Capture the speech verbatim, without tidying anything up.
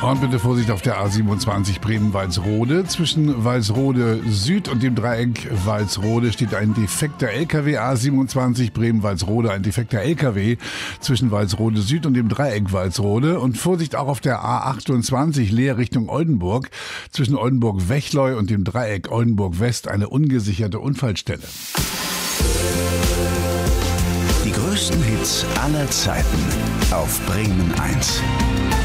Und bitte Vorsicht auf der A siebenundzwanzig Bremen-Walsrode. Zwischen Walsrode Süd und dem Dreieck Walsrode steht ein defekter L K W. A siebenundzwanzig Bremen-Walsrode, ein defekter L K W zwischen Walsrode Süd und dem Dreieck Walsrode. Und Vorsicht auch auf der A achtundzwanzig Leer Richtung Oldenburg. Zwischen Oldenburg-Wechleu und dem Dreieck Oldenburg-West eine ungesicherte Unfallstelle. Die größten Hits aller Zeiten auf Bremen eins.